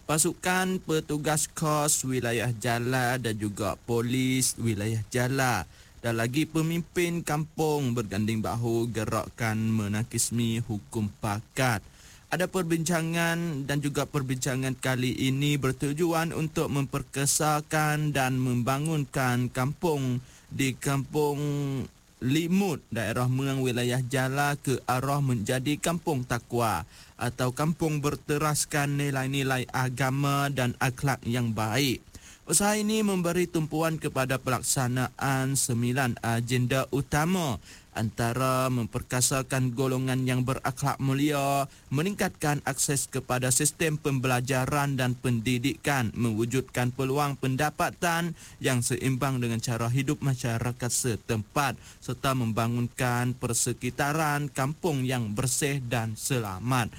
pasukan petugas kos wilayah Jala dan juga polis wilayah Jala dan lagi pemimpin kampung berganding bahu gerakkan menakismi hukum pakat. Ada perbincangan dan juga perbincangan kali ini bertujuan untuk memperkesakan dan membangunkan kampung di Kampung Limut, daerah Muang wilayah Jala ke arah menjadi kampung takwa atau kampung berteraskan nilai-nilai agama dan akhlak yang baik. Usaha ini memberi tumpuan kepada pelaksanaan 9 agenda utama, antara memperkasakan golongan yang berakhlak mulia, meningkatkan akses kepada sistem pembelajaran dan pendidikan, mewujudkan peluang pendapatan yang seimbang dengan cara hidup masyarakat setempat, serta membangunkan persekitaran kampung yang bersih dan selamat.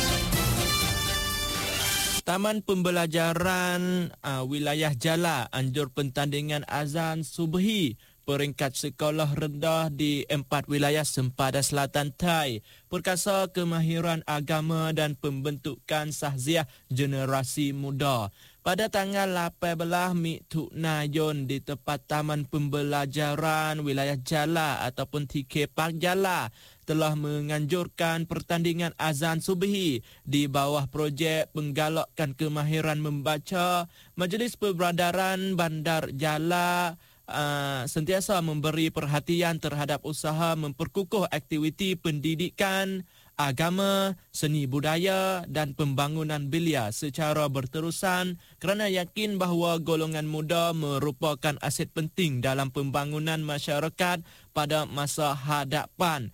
Taman Pembelajaran Wilayah Jala anjur pertandingan azan subuhi peringkat sekolah rendah di 4 wilayah sempadan Selatan Thai. Perkasa kemahiran agama dan pembentukan sahziah generasi muda. Pada tanggal 18 Mithunayun di tempat Taman Pembelajaran Wilayah Jala ataupun TK Park Jala telah menganjurkan pertandingan azan subuhi di bawah projek penggalakkan kemahiran membaca. Majlis Perberandaran Bandar Jala sentiasa memberi perhatian terhadap usaha memperkukuh aktiviti pendidikan, agama, seni budaya dan pembangunan belia secara berterusan kerana yakin bahawa golongan muda merupakan aset penting dalam pembangunan masyarakat pada masa hadapan.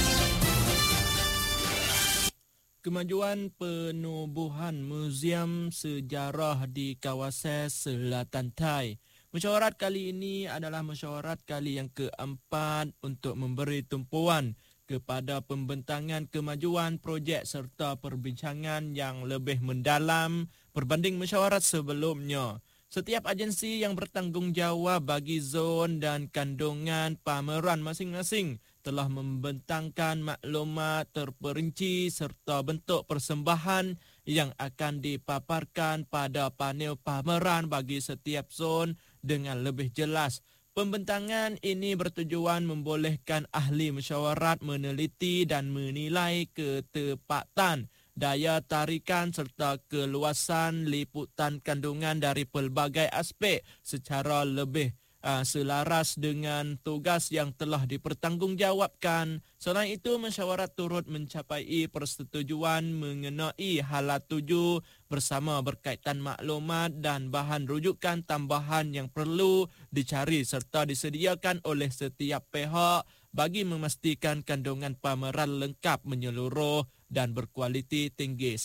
Kemajuan penubuhan Muzium Sejarah di kawasan Selatan Thai. Mesyuarat kali ini adalah mesyuarat kali yang keempat untuk memberi tumpuan kepada pembentangan kemajuan projek serta perbincangan yang lebih mendalam berbanding mesyuarat sebelumnya. Setiap agensi yang bertanggungjawab bagi zon dan kandungan pameran masing-masing telah membentangkan maklumat terperinci serta bentuk persembahan yang akan dipaparkan pada panel pameran bagi setiap zon dengan lebih jelas. Pembentangan ini bertujuan membolehkan ahli mesyuarat meneliti dan menilai ketepatan, daya tarikan serta keluasan liputan kandungan dari pelbagai aspek secara lebih selaras dengan tugas yang telah dipertanggungjawabkan. Selain itu, mesyuarat turut mencapai persetujuan mengenai hala tuju bersama berkaitan maklumat dan bahan rujukan tambahan yang perlu dicari serta disediakan oleh setiap pihak bagi memastikan kandungan pameran lengkap, menyeluruh dan berkualiti tinggi.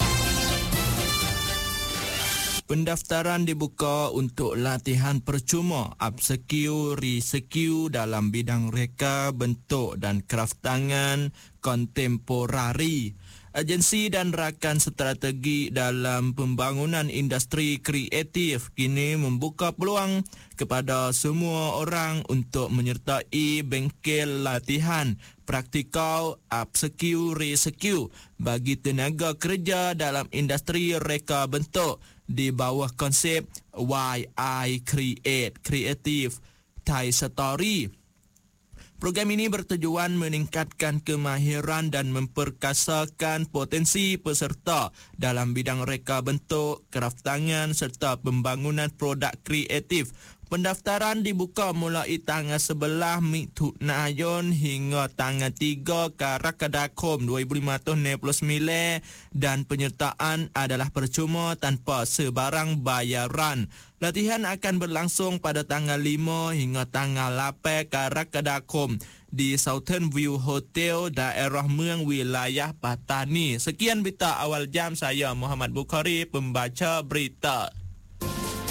Pendaftaran dibuka untuk latihan percuma, upskill, reskill dalam bidang reka, bentuk dan kraft tangan kontemporari. Agensi dan rakan strategi dalam pembangunan industri kreatif kini membuka peluang kepada semua orang untuk menyertai bengkel latihan praktikal, upskill, reskill bagi tenaga kerja dalam industri reka bentuk di bawah konsep YI Create, Creative Thai Story. Program ini bertujuan meningkatkan kemahiran dan memperkasakan potensi peserta dalam bidang reka bentuk, kraft tangan serta pembangunan produk kreatif. Pendaftaran dibuka mulai tanggal 11 Mithunayun hingga tanggal 3 Karakadakom 2059 dan penyertaan adalah percuma tanpa sebarang bayaran. Latihan akan berlangsung pada tanggal 5 hingga tanggal 8 Karakadakom di Southern View Hotel, daerah Muang, wilayah Patani. Sekian berita awal jam, saya Muhammad Bukhari, pembaca berita.